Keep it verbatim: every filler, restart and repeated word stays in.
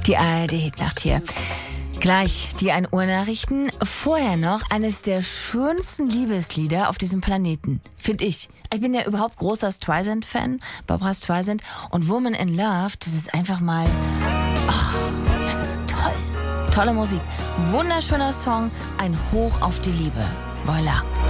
Die A R D-Hitnacht hier. Gleich die ein Uhr Nachrichten. Vorher noch eines der schönsten Liebeslieder auf diesem Planeten, finde ich. Ich bin ja überhaupt großer Streisand-Fan, Barbra Streisand. Und Woman in Love, das ist einfach mal... Ach, das ist toll. Tolle Musik. Wunderschöner Song. Ein Hoch auf die Liebe. Voilà.